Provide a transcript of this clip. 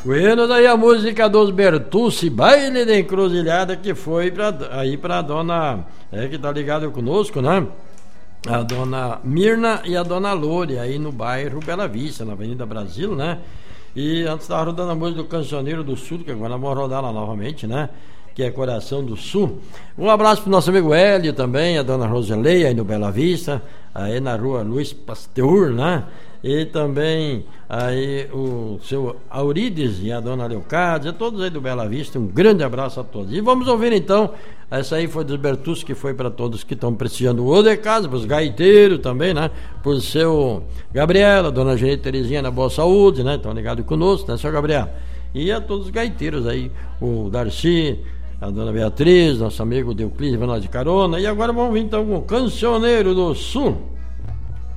Bueno, daí a música dos Bertucci, Baile da Encruzilhada, que foi pra dona, que tá ligado conosco, né? A dona Mirna e a dona Lore, aí no bairro Bela Vista, na Avenida Brasil, né? E antes estava rodando a música do Cancioneiro do Sul, que agora vamos rodar lá novamente, né? Que é Coração do Sul. Um abraço pro nosso amigo Hélio também, a dona Roseleia, aí no Bela Vista, aí na rua Luiz Pasteur, né? E também aí o seu Aurides e a dona Leocádia, todos aí do Bela Vista, um grande abraço a todos. E vamos ouvir então, essa aí foi dos Bertucci, que foi para todos que estão prestigiando o de casa, para os gaiteiros também, né? Por seu Gabriela, dona Gene Terezinha na Boa Saúde, né? Estão ligados conosco, né, seu Gabriel? E a todos os gaiteiros aí, o Darcy, a dona Beatriz, nosso amigo Deuclides, vai nós de carona. E agora vamos vir então com o Cancioneiro do Sul.